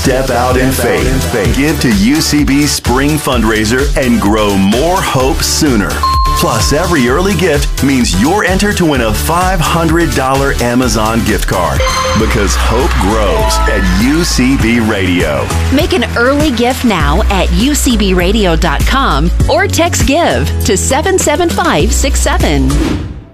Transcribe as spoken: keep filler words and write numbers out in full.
Step out in faith. Give to U C B's spring fundraiser and grow more hope sooner. Plus, every early gift means you're entered to win a five hundred dollars Amazon gift card. Because hope grows at U C B Radio. Make an early gift now at U C B radio dot com or text GIVE to seven seven five six seven.